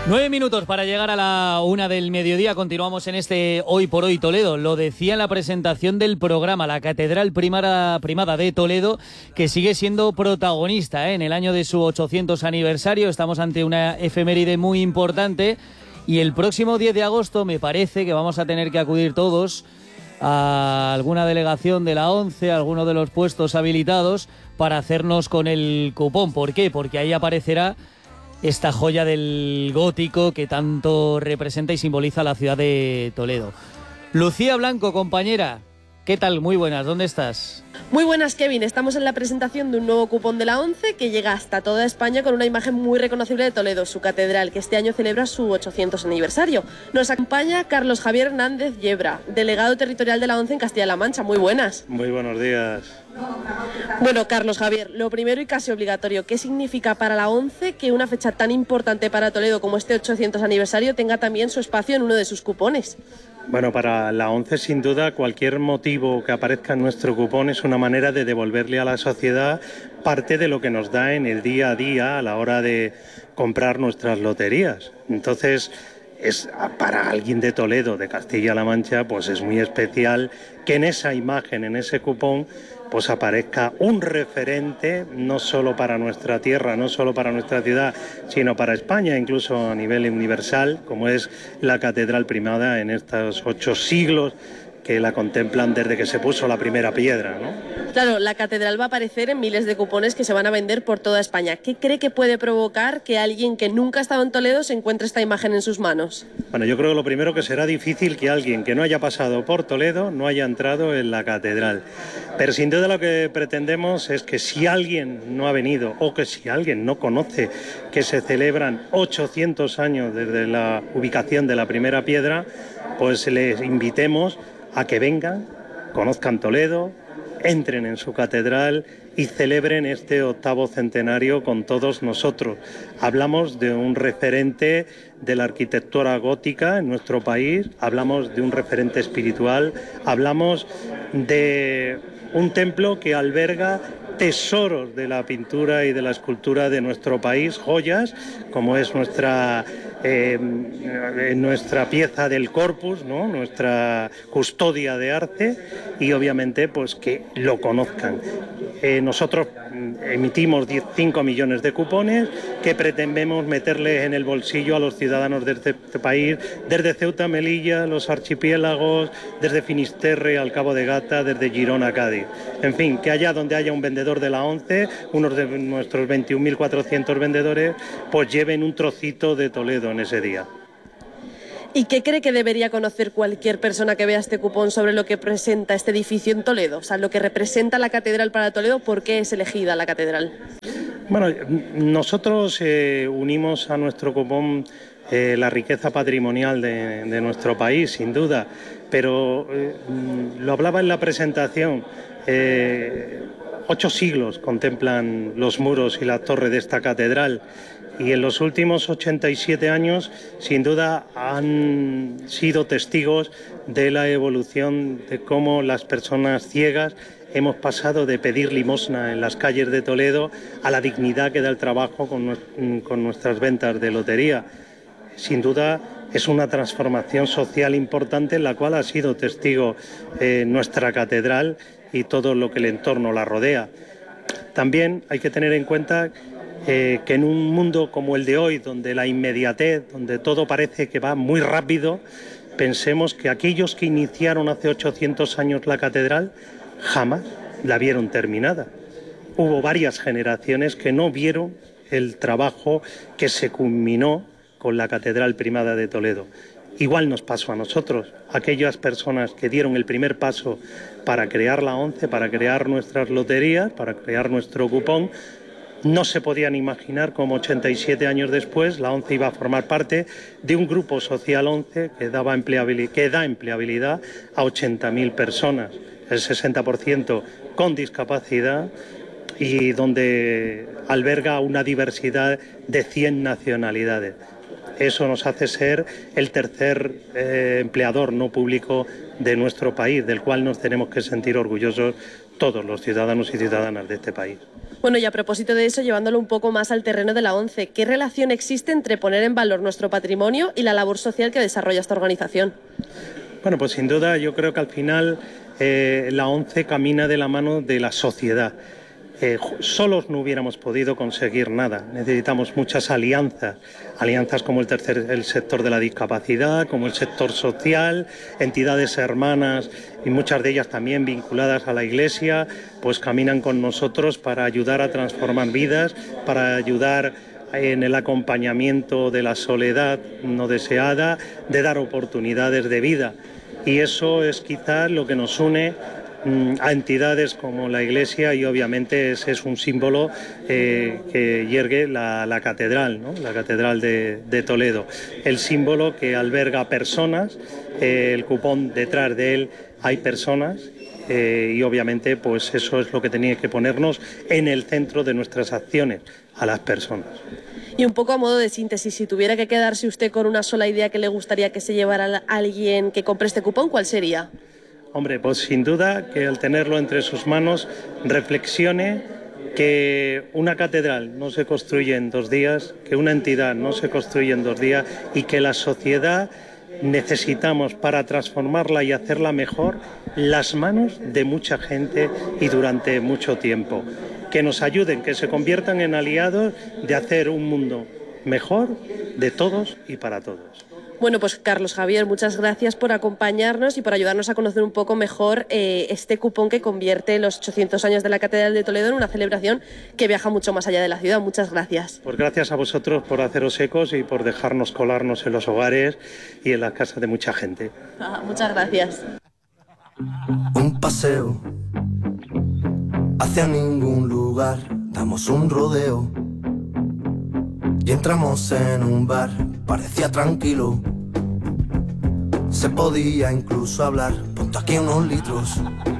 9 minutos para llegar a la 1 del mediodía. Continuamos en este Hoy por Hoy Toledo. Lo decía en la presentación del programa, la Catedral Primada de Toledo, que sigue siendo protagonista en el año de su 800 aniversario. Estamos ante una efeméride muy importante y el próximo 10 de agosto me parece que vamos a tener que acudir todos a alguna delegación de la ONCE, a alguno de los puestos habilitados para hacernos con el cupón. ¿Por qué? Porque ahí aparecerá esta joya del gótico que tanto representa y simboliza la ciudad de Toledo. Lucía Blanco, compañera, ¿qué tal? Muy buenas, ¿dónde estás? Muy buenas, Kevin. Estamos en la presentación de un nuevo cupón de la ONCE que llega hasta toda España con una imagen muy reconocible de Toledo, su catedral, que este año celebra su 800 aniversario. Nos acompaña Carlos Javier Hernández Yebra, delegado territorial de la ONCE en Castilla-La Mancha. Muy buenas. Muy buenos días. Bueno, Carlos Javier, lo primero y casi obligatorio, ¿qué significa para la ONCE que una fecha tan importante para Toledo como este 800 aniversario tenga también su espacio en uno de sus cupones? Bueno, para la ONCE, sin duda, cualquier motivo que aparezca en nuestro cupón es una manera de devolverle a la sociedad parte de lo que nos da en el día a día a la hora de comprar nuestras loterías. Entonces, para alguien de Toledo, de Castilla-La Mancha, pues es muy especial que en esa imagen, en ese cupón, pues aparezca un referente no solo para nuestra tierra, no solo para nuestra ciudad, sino para España, incluso a nivel universal, como es la Catedral Primada en estos 8 siglos que la contemplan desde que se puso la primera piedra, ¿no? Claro, la catedral va a aparecer en miles de cupones que se van a vender por toda España. ¿Qué cree que puede provocar que alguien que nunca ha estado en Toledo se encuentre esta imagen en sus manos? Bueno, yo creo que lo primero que será difícil que alguien que no haya pasado por Toledo no haya entrado en la catedral. Pero sin duda lo que pretendemos es que si alguien no ha venido o que si alguien no conoce que se celebran 800 años desde la ubicación de la primera piedra, pues les invitemos a que vengan, conozcan Toledo, entren en su catedral y celebren este 8º centenario con todos nosotros. Hablamos de un referente de la arquitectura gótica en nuestro país, hablamos de un referente espiritual, hablamos de un templo que alberga tesoros de la pintura y de la escultura de nuestro país, joyas, como es nuestra pieza del corpus, ¿no? Nuestra custodia de arte, y obviamente pues que lo conozcan. Nosotros emitimos 5 millones de cupones que pretendemos meterles en el bolsillo a los ciudadanos de este país, desde Ceuta, Melilla, los archipiélagos, desde Finisterre al Cabo de Gata, desde Girona a Cádiz. En fin, que allá donde haya un vendedor de la ONCE, unos de nuestros 21.400 vendedores, pues lleven un trocito de Toledo en ese día. ¿Y qué cree que debería conocer cualquier persona que vea este cupón sobre lo que presenta este edificio en Toledo? O sea, lo que representa la catedral para Toledo, ¿por qué es elegida la catedral? Bueno, nosotros unimos a nuestro cupón la riqueza patrimonial de nuestro país, sin duda, pero lo hablaba en la presentación. 8 siglos contemplan los muros y la torre de esta catedral, y en los últimos 87 años, sin duda, han sido testigos de la evolución de cómo las personas ciegas hemos pasado de pedir limosna en las calles de Toledo a la dignidad que da el trabajo con nuestras ventas de lotería. Sin duda, es una transformación social importante en la cual ha sido testigo nuestra catedral y todo lo que el entorno la rodea. También hay que tener en cuenta que en un mundo como el de hoy, donde la inmediatez, donde todo parece que va muy rápido, pensemos que aquellos que iniciaron hace 800 años la catedral jamás la vieron terminada. Hubo varias generaciones que no vieron el trabajo que se culminó con la Catedral Primada de Toledo. Igual nos pasó a nosotros, aquellas personas que dieron el primer paso para crear la ONCE, para crear nuestras loterías, para crear nuestro cupón. No se podían imaginar cómo 87 años después la ONCE iba a formar parte de un grupo social ONCE que da empleabilidad a 80.000 personas, el 60% con discapacidad, y donde alberga una diversidad de 100 nacionalidades. Eso nos hace ser el tercer empleador no público de nuestro país, del cual nos tenemos que sentir orgullosos todos los ciudadanos y ciudadanas de este país. Bueno, y a propósito de eso, llevándolo un poco más al terreno de la ONCE, ¿qué relación existe entre poner en valor nuestro patrimonio y la labor social que desarrolla esta organización? Bueno, pues sin duda yo creo que al final la ONCE camina de la mano de la sociedad. Solos no hubiéramos podido conseguir nada. Necesitamos muchas alianzas como el sector de la discapacidad, como el sector social, entidades hermanas y muchas de ellas también vinculadas a la Iglesia, pues caminan con nosotros para ayudar a transformar vidas, para ayudar en el acompañamiento de la soledad no deseada, de dar oportunidades de vida. Y eso es quizás lo que nos une a entidades como la Iglesia, y obviamente ese es un símbolo que yergue la catedral, ¿no? La catedral de Toledo, el símbolo que alberga personas, el cupón detrás de él hay personas, y obviamente pues eso es lo que tenía que ponernos en el centro de nuestras acciones, a las personas. Y un poco a modo de síntesis, si tuviera que quedarse usted con una sola idea que le gustaría que se llevara a alguien que compre este cupón, ¿cuál sería? Hombre, pues sin duda que al tenerlo entre sus manos reflexione que una catedral no se construye en 2 días, que una entidad no se construye en 2 días y que la sociedad necesitamos para transformarla y hacerla mejor las manos de mucha gente y durante mucho tiempo. Que nos ayuden, que se conviertan en aliados de hacer un mundo mejor de todos y para todos. Bueno, pues Carlos Javier, muchas gracias por acompañarnos y por ayudarnos a conocer un poco mejor este cupón que convierte los 800 años de la Catedral de Toledo en una celebración que viaja mucho más allá de la ciudad. Muchas gracias. Pues gracias a vosotros por haceros ecos y por dejarnos colarnos en los hogares y en las casas de mucha gente. Muchas gracias. Un paseo hacia ningún lugar, damos un rodeo y entramos en un bar, parecía tranquilo, se podía incluso hablar, ponte aquí unos litros.